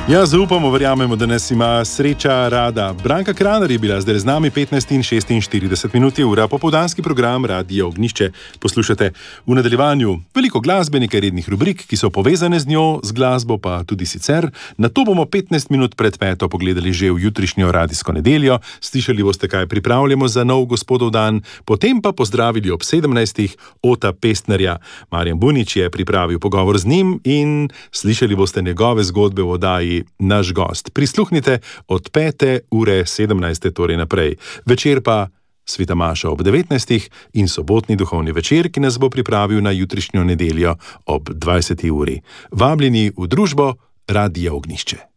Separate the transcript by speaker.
Speaker 1: Ja, zaupamo, verjamemo, da nas ima sreča rada. Branka Kranar je bila zdaj z nami 15 in 46 minut je ura. Popoldanski program Radia Ognjišče poslušate. V nadaljevanju veliko glasbe, nekaj rednih rubrik, ki so povezane z njo, z glasbo pa tudi sicer. Na to bomo 15 minut pred 5 pogledali že v jutrišnjo radijsko nedeljo. Slišali boste, kaj pripravljamo za nov gospodov dan. Potem pa pozdravili ob 17. Ota Pestnerja. Marjan Bunič je pripravil pogovor z njim in slišali boste njegove zgodbe v oddaji Naš gost. Prisluhnite od 5. ure 17. torej naprej. Večer pa Sveta Maša ob 19. in sobotni duhovni večer, ki nas bo pripravil na jutrišnjo nedeljo ob 20. uri. Vabljeni v družbo Radia Ognjišče.